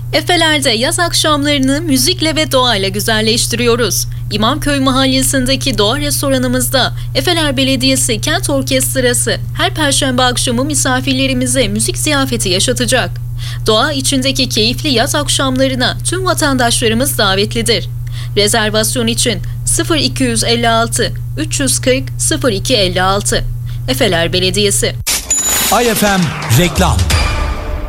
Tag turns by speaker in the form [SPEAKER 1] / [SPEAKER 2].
[SPEAKER 1] Efeler'de yaz akşamlarını müzikle ve doğayla güzelleştiriyoruz. İmamköy Mahallesi'ndeki doğa restoranımızda Efeler Belediyesi Kent Orkestrası her perşembe akşamı misafirlerimize müzik ziyafeti yaşatacak. Doğa içindeki keyifli yaz akşamlarına tüm vatandaşlarımız davetlidir. Rezervasyon için 0256 340 0256. Efeler Belediyesi.
[SPEAKER 2] AYFM reklam.